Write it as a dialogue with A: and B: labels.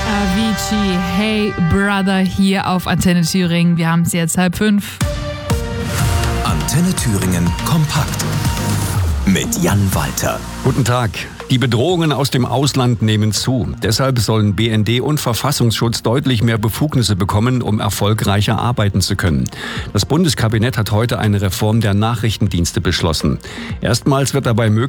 A: Avicii, Hey Brother, hier auf Antenne Thüringen. Wir haben es jetzt 4:30.
B: Antenne Thüringen kompakt mit Jan Walter.
C: Guten Tag. Die Bedrohungen aus dem Ausland nehmen zu. Deshalb sollen BND und Verfassungsschutz deutlich mehr Befugnisse bekommen, um erfolgreicher arbeiten zu können. Das Bundeskabinett hat heute eine Reform der Nachrichtendienste beschlossen. Erstmals wird dabei möglich,